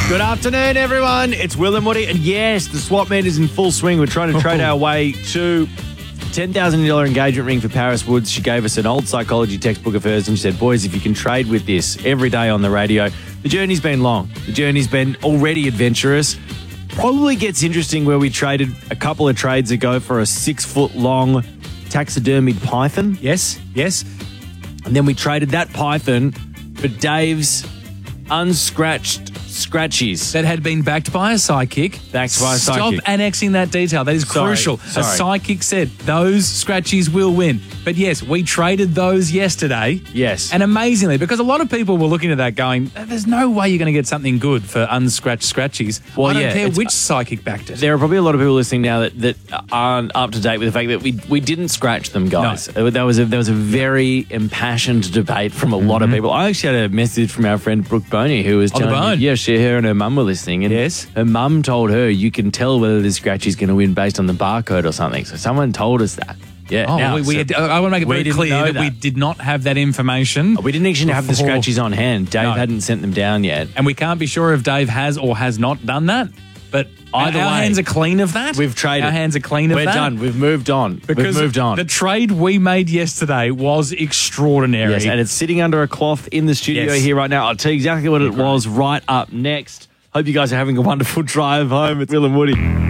Good afternoon, everyone. It's Will and Woody. And yes, the swap meet is in full swing. We're trying to trade our way to $10,000 engagement ring for Paris Woods. She gave us an old psychology textbook of hers and she said, boys, if you can trade with this every day on the radio, the journey's been long. The journey's been already adventurous. Probably gets interesting where we traded a couple of trades ago for a 6-foot-long taxidermied python. Yes. And then we traded that python for Dave's unscratched scratchies. That had been backed by a psychic. Backed by a psychic. Stop annexing that detail. That is crucial. Sorry. A psychic said those scratchies will win. But yes, we traded those yesterday. Yes. And amazingly, because a lot are looking at that going, there's no way you're going to get something good for unscratched scratchies. Well, I don't yeah, care which psychic backed it. There are probably a lot of people listening now that aren't up to date with the fact that we didn't scratch them, guys. No. There was a very impassioned debate from a lot of people. I actually had a message from our friend Brooke Boney who was telling me, her and her mum were listening, and yes, her mum told her you can tell whether the scratchy's going to win based on the barcode or something. So someone told us that. Yeah. Oh, I want to make it very clear that we did not have that information. We didn't actually have the scratchies on hand. Dave hadn't sent them down yet. And we can't be sure if Dave has or has not done that. But our hands are clean of that. We've traded. Our hands are clean of that. We're done. We've moved on. The trade we made yesterday was extraordinary. Yes, and it's sitting under a cloth in the studio here right now. I'll tell you exactly what it was right up next. Hope you guys are having a wonderful drive home. It's Will and Woody.